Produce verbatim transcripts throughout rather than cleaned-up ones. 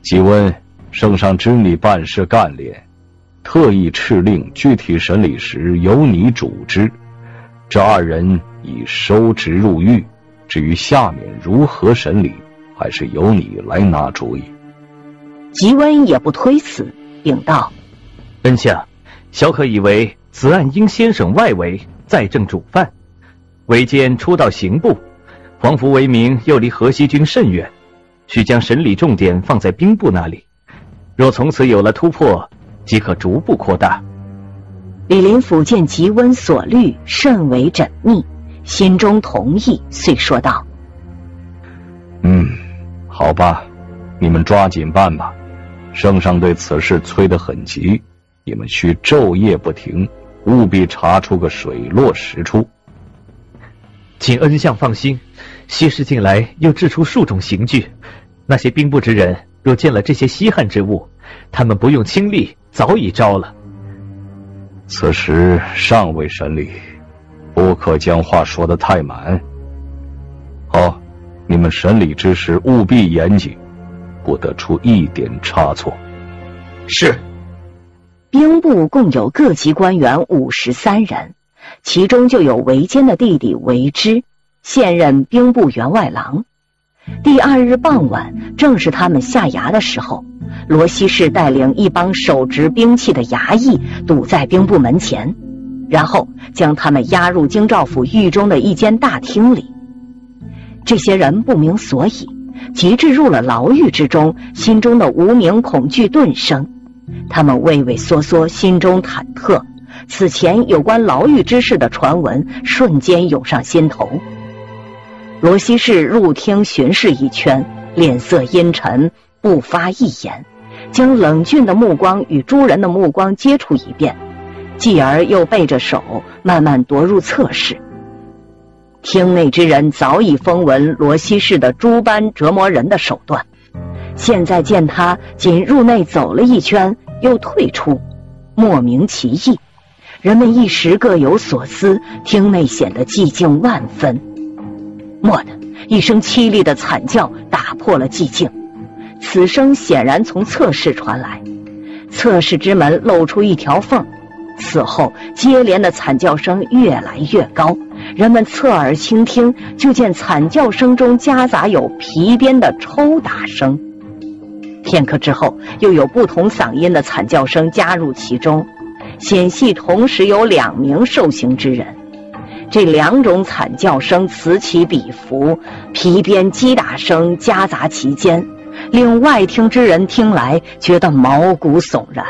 吉温，圣上知你办事干练，特意敕令具体审理时由你主之。这二人已收职入狱，至于下面如何审理，还是由你来拿主意。 吉温也不推辞，禀道： 恩相，小可以为此案应先审外围，再正主犯。违奸初到刑部，皇甫为名又离河西军甚远，需将审理重点放在兵部那里。若从此有了突破，即可逐步扩大。 李林甫见吉温所虑甚为缜密，心中同意，遂说道： 嗯，好吧，你们抓紧办吧。圣上对此事催得很急，你们需昼夜不停，务必查出个水落石出。 请恩相放心，西市近来又制出数种刑具，那些兵部之人若见了这些稀罕之物，他们不用亲力早已招了。 此时尚未审理，不可将话说得太满。好，你们审理之时务必严谨，不得出一点差错。 是。 兵部共有各级官员五十三人，其中就有韦坚的弟弟韦之，现任兵部员外郎。第二日傍晚，正是他们下衙的时候，罗西士带领一帮手执兵器的衙役堵在兵部门前，然后将他们押入京兆府狱中的一间大厅里。这些人不明所以，及至入了牢狱之中，心中的无名恐惧顿生，他们畏畏缩缩，心中忐忑，此前有关牢狱之事的传闻瞬间涌上心头。罗西士入厅巡视一圈，脸色阴沉，不发一言，将冷峻的目光与诸人的目光接触一遍，继而又背着手慢慢踱入侧室。厅内之人早已风闻罗西士的诸般折磨人的手段，现在见他仅入内走了一圈又退出，莫名其意，人们一时各有所思，厅内显得寂静万分。蓦地，一声凄厉的惨叫打破了寂静，此声显然从侧室传来，侧室之门露出一条缝，此后接连的惨叫声越来越高，人们侧耳倾听，就见惨叫声中夹杂有皮鞭的抽打声。片刻之后，又有不同嗓音的惨叫声加入其中，显系同时有两名受刑之人。这两种惨叫声此起彼伏，皮鞭击打声夹杂其间，令外厅之人听来觉得毛骨悚然。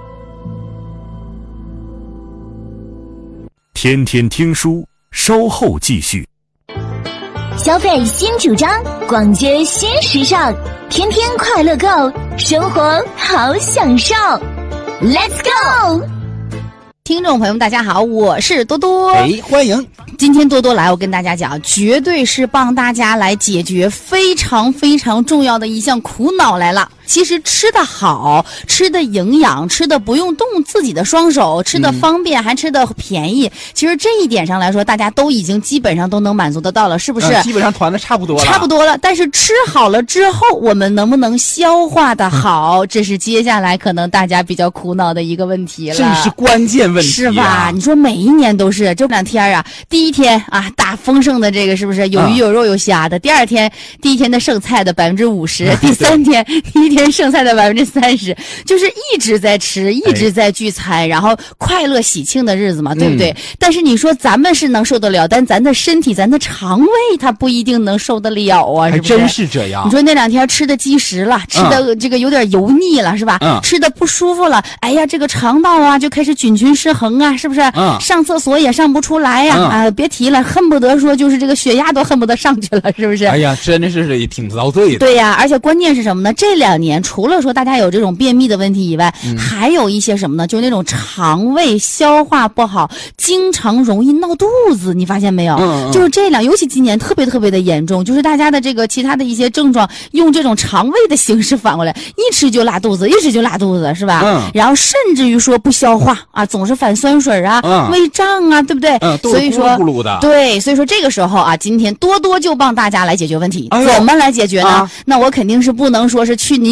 天天听书，稍后继续。 消费新主张，逛街新时尚，天天快乐购，生活好享受。Let's go！ 听众朋友们大家好，我是多多。 哎，欢迎。 今天多多来，我跟大家讲，绝对是帮大家来解决非常非常重要的一项苦恼来了。其实吃的好，吃的营养，吃的不用动自己的双手，吃的方便，还吃的便宜。其实这一点上来说，大家都已经基本上都能满足得到了，是不是？ 嗯、基本上团的差不多了， 差不多了。但是吃好了之后，我们能不能消化的好，这是接下来可能大家比较苦恼的一个问题了。 这是关键问题、啊， 是吧？你说每一年都是，这两天啊，第一天啊，大丰盛的这个是不是有鱼有肉有虾的？嗯、第二天，第一天的剩菜的百分之五十，第三天第一天剩菜的百分之三十，就是一直在吃，一直在聚餐，哎、然后快乐喜庆的日子嘛，对不对？嗯、但是你说咱们是能受得了，但咱的身体、咱的肠胃它不一定能受得了啊，是不是？ 还真是这样。 你说那两天吃的积食了，吃的这个有点油腻了，是吧？嗯、吃的不舒服了，哎呀，这个肠道啊就开始菌群失衡啊，是不是？嗯、上厕所也上不出来呀、啊，嗯、啊，别提了，恨不得说就是这个血压都恨不得上去了，是不是？ 哎呀，真的是挺遭罪的。 对呀，而且关键是什么呢？这两年除了说大家有这种便秘的问题以外，嗯、还有一些什么呢？就是那种肠胃消化不好，经常容易闹肚子，你发现没有？嗯嗯就是这两，尤其今年特别特别的严重，就是大家的这个其他的一些症状，用这种肠胃的形式反过来，一吃就拉肚子，一吃就拉肚子，是吧？嗯。然后甚至于说不消化啊，总是反酸水啊，嗯、胃胀啊，对不对？ 嗯。 所以说， 咕噜咕噜的。 对，所以说这个时候啊，今天多多就帮大家来解决问题， 哎、 怎么来解决呢？啊、那我肯定是不能说是去你。